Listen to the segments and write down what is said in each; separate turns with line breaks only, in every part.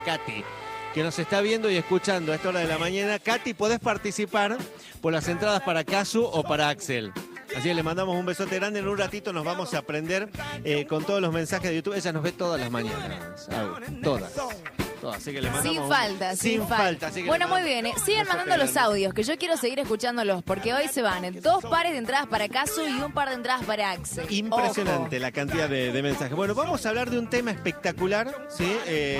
Katy, que nos está viendo y escuchando a esta hora de la mañana. Katy, podés participar por las entradas para Casu o para Axel. Así que le mandamos un besote grande. En un ratito nos vamos a aprender con todos los mensajes de YouTube. Ella nos ve todas las mañanas. Todas. Así que le mandamos
Sin falta.
Así que
bueno, muy bien. Siguen mandando los audios, que yo quiero seguir escuchándolos, porque hoy se van 2 pares de entradas para Casu y un par de entradas para Axel.
Impresionante la cantidad de mensajes. Bueno, vamos a hablar de un tema espectacular, ¿sí?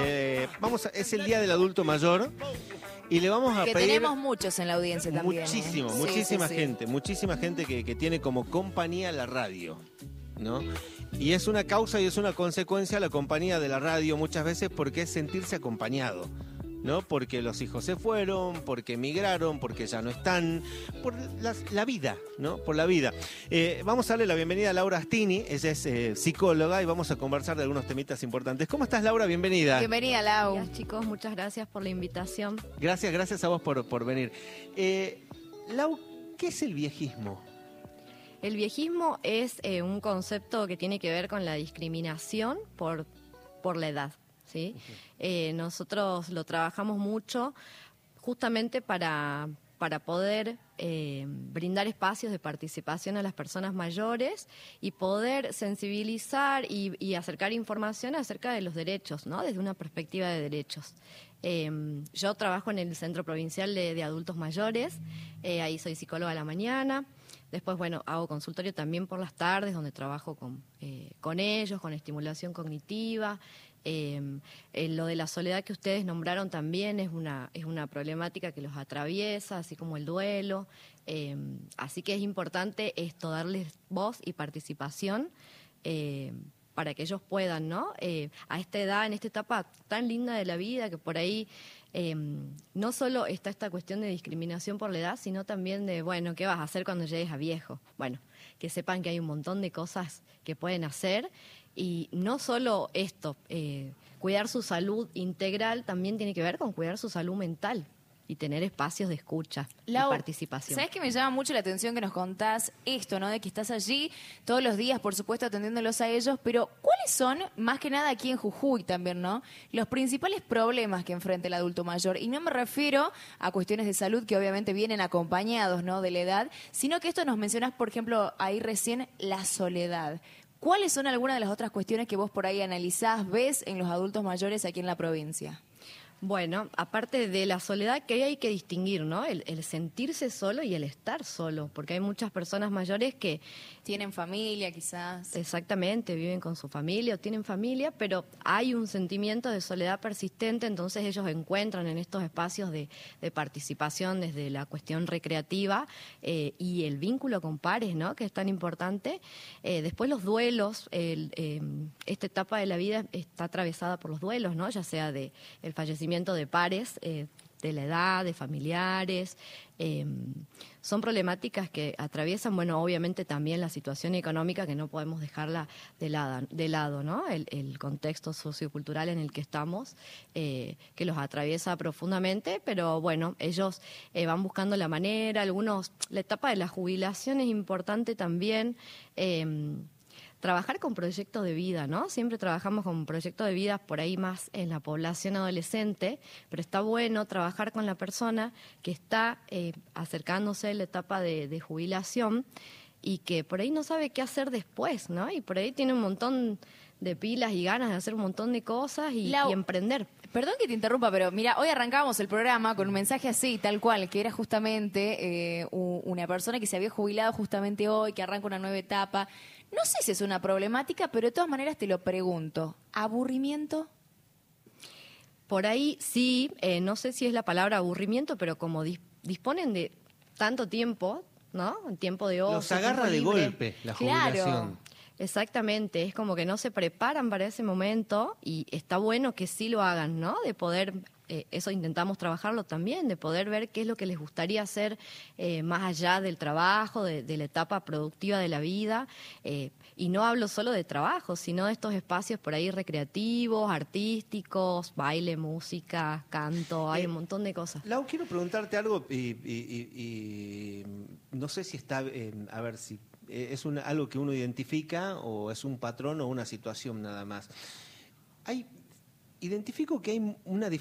Es el Día del Adulto Mayor. Y le vamos a
pedir... tenemos muchos en la audiencia también.
Muchísima gente que tiene como compañía la radio, ¿no? Y es una causa y es una consecuencia la compañía de la radio muchas veces porque es sentirse acompañado, ¿no? Porque los hijos se fueron, porque emigraron, porque ya no están, por la vida, ¿no? Por la vida. Vamos a darle la bienvenida a Laura Astini, ella es psicóloga y vamos a conversar de algunos temitas importantes. ¿Cómo estás, Laura? Bienvenida.
Bienvenida, Lau.
Gracias, chicos, muchas gracias por la invitación.
Gracias a vos por venir. Lau, ¿qué es el viejismo?
El viejismo es un concepto que tiene que ver con la discriminación por la edad, ¿sí? Nosotros lo trabajamos mucho justamente para poder brindar espacios de participación a las personas mayores y poder sensibilizar y acercar información acerca de los derechos, ¿no? Desde una perspectiva de derechos. Yo trabajo en el Centro Provincial de Adultos Mayores, ahí soy psicóloga a la mañana. Después, bueno, hago consultorio también por las tardes, donde trabajo con ellos, con estimulación cognitiva. Lo de la soledad que ustedes nombraron también es una problemática que los atraviesa, así como el duelo. Así que es importante esto, darles voz y participación para que ellos puedan, ¿no? A esta edad, en esta etapa tan linda de la vida, que por ahí no solo está esta cuestión de discriminación por la edad, sino también de, bueno, ¿qué vas a hacer cuando llegues a viejo? Bueno, que sepan que hay un montón de cosas que pueden hacer y no solo esto, cuidar su salud integral también tiene que ver con cuidar su salud mental y tener espacios de escucha y participación.
¿Sabes que me llama mucho la atención que nos contás esto, ¿no? De que estás allí todos los días, por supuesto, atendiéndolos a ellos, pero ¿cuáles son, más que nada aquí en Jujuy también, ¿no?, los principales problemas que enfrenta el adulto mayor? Y no me refiero a cuestiones de salud que obviamente vienen acompañados, ¿no?, de la edad, sino que esto nos mencionás, por ejemplo, ahí recién, la soledad. ¿Cuáles son algunas de las otras cuestiones que vos por ahí analizás, ves en los adultos mayores aquí en la provincia?
Bueno, aparte de la soledad, que hay que distinguir, ¿no? El sentirse solo y el estar solo, porque hay muchas personas mayores que...
Tienen familia, quizás.
Exactamente, viven con su familia o tienen familia, pero hay un sentimiento de soledad persistente, entonces ellos encuentran en estos espacios de participación desde la cuestión recreativa y el vínculo con pares, ¿no?, que es tan importante. Después los duelos, esta etapa de la vida está atravesada por los duelos, ¿no?, ya sea de el fallecimiento de pares, de la edad, de familiares. Son problemáticas que atraviesan, bueno, obviamente también la situación económica, que no podemos dejarla de lado, ¿no? El contexto sociocultural en el que estamos, que los atraviesa profundamente, pero bueno, ellos van buscando la manera. La etapa de la jubilación es importante también. Trabajar con proyectos de vida, ¿no? Siempre trabajamos con proyectos de vida por ahí más en la población adolescente, pero está bueno trabajar con la persona que está acercándose a la etapa de jubilación y que por ahí no sabe qué hacer después, ¿no? Y por ahí tiene un montón de pilas y ganas de hacer un montón de cosas y emprender.
Perdón que te interrumpa, pero mira, hoy arrancábamos el programa con un mensaje así, tal cual, que era justamente una persona que se había jubilado justamente hoy, que arranca una nueva etapa. No sé si es una problemática, pero de todas maneras te lo pregunto. ¿Aburrimiento?
Por ahí sí, no sé si es la palabra aburrimiento, pero como disponen de tanto tiempo, ¿no? Tiempo de ocio.
Los agarra de golpe la jubilación.
Claro. Exactamente, es como que no se preparan para ese momento y está bueno que sí lo hagan, ¿no? De poder, eso intentamos trabajarlo también, de poder ver qué es lo que les gustaría hacer más allá del trabajo, de la etapa productiva de la vida. Y no hablo solo de trabajo, sino de estos espacios por ahí recreativos, artísticos, baile, música, canto, hay un montón de cosas.
Lau, quiero preguntarte algo y no sé si está, a ver si... ¿Es algo que uno identifica o es un patrón o una situación nada más? identifico que hay una